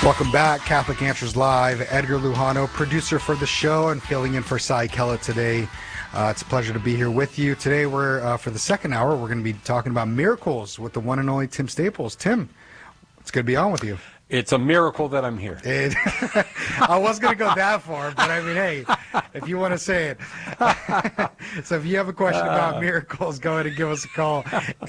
Welcome back, Catholic Answers Live. Edgar Lujano, producer for the show and filling in for Cy Kellett today. It's a pleasure to be here with you. Today, for the second hour, we're going to be talking about miracles with the one and only Tim Staples. Tim, it's good to be on with you. It's a miracle that I'm here. I was going to go that far, but I mean, hey, if you want to say it. So if you have a question about miracles, go ahead and give us a call,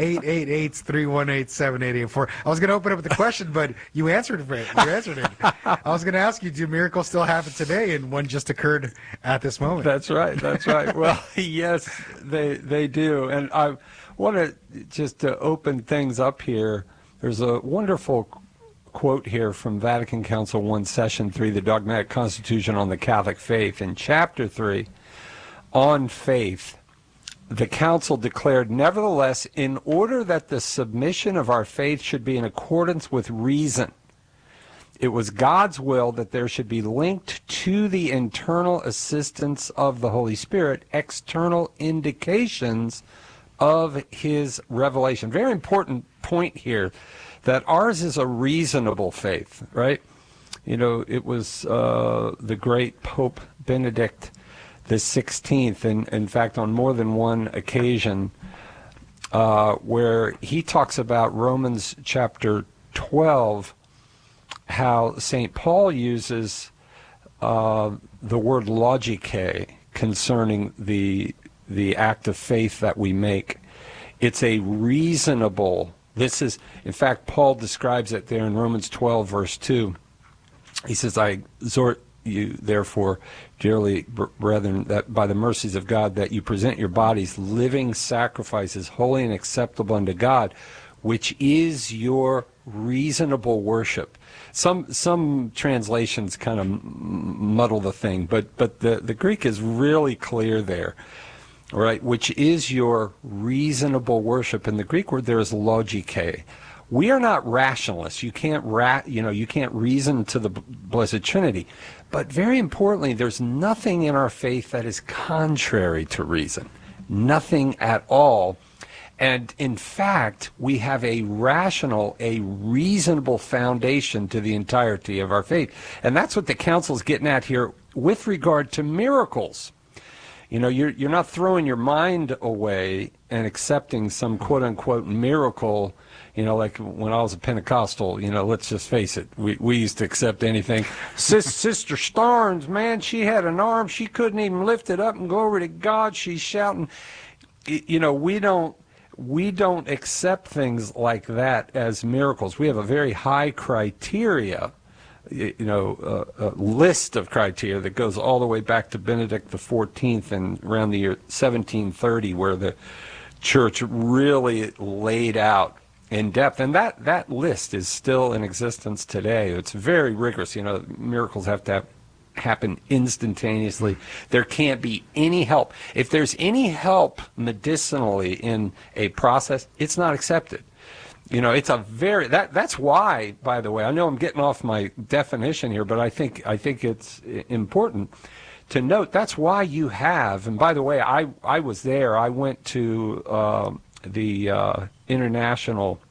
888-318-7884. I was going to open up with the question, but you answered it. I was going to ask you, do miracles still happen today? And one just occurred at this moment. That's right. Well, yes, they do. And I want to just to open things up here. There's a wonderful quote here from Vatican Council I, Session 3, the Dogmatic Constitution on the Catholic Faith. In Chapter 3, on faith, the Council declared, nevertheless, in order that the submission of our faith should be in accordance with reason, it was God's will that there should be linked to the internal assistance of the Holy Spirit external indications of His revelation. Very important point here, that ours is a reasonable faith, right? You know, it was the great Pope Benedict the 16th, and in fact on more than one occasion, where he talks about Romans chapter 12, how St. Paul uses the word logike concerning the act of faith that we make. It's a reasonable. This is, in fact, Paul describes it there in Romans 12, verse 2. He says, I exhort you, therefore, dearly brethren, that by the mercies of God, that you present your bodies living sacrifices, holy and acceptable unto God, which is your reasonable worship. Some translations kind of muddle the thing, but the Greek is really clear there. Right, which is your reasonable worship. In the Greek word, there is logike. We are not rationalists. You can't reason to the Blessed Trinity. But very importantly, there's nothing in our faith that is contrary to reason. Nothing at all. And in fact, we have a rational, a reasonable foundation to the entirety of our faith. And that's what the Council's getting at here with regard to miracles. You know, you're not throwing your mind away and accepting some quote-unquote miracle, you know, like when I was a Pentecostal, you know, let's just face it, we used to accept anything. Sister Starnes, man, she had an arm, she couldn't even lift it up and go over to God, she's shouting. You know, we don't accept things like that as miracles. We have a very high criteria, a list of criteria that goes all the way back to Benedict XIV and around the year 1730, where the Church really laid out in depth. And that list is still in existence today. It's very rigorous. You know, miracles have to happen instantaneously. There can't be any help. If there's any help medicinally in a process, it's not accepted. You know, it's a very that's why, by the way, I know I'm getting off my definition here, but I think it's important to note that's why you have, and by the way, I was there. I went to the International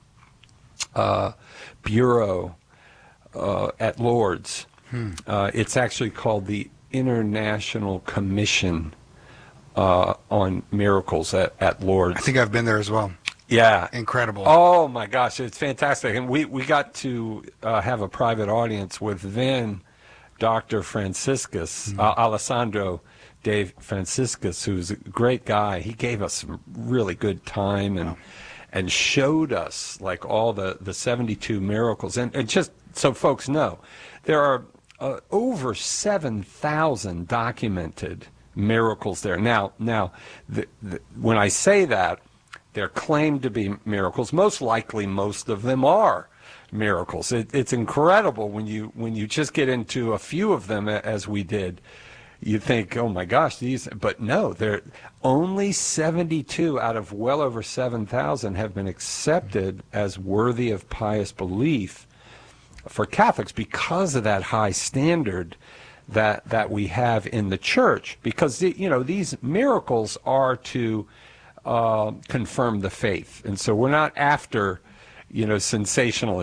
Bureau at Lourdes. It's actually called the International Commission on Miracles at Lourdes. I think I've been there as well. Yeah. Incredible. Oh, my gosh. It's fantastic. And we got to have a private audience with then Dr. Franciscus, Alessandro de Franciscus, who's a great guy. He gave us some really good time and showed us like all the 72 miracles. And just so folks know, there are over 7,000 documented miracles there. Now, when I say that, they're claimed to be miracles. Most likely, most of them are miracles. It's incredible when you just get into a few of them, as we did. You think, oh my gosh, but no, they're only 72 out of well over 7,000 have been accepted as worthy of pious belief for Catholics because of that high standard that we have in the Church. Because these miracles are to confirm the faith, and so we're not after sensational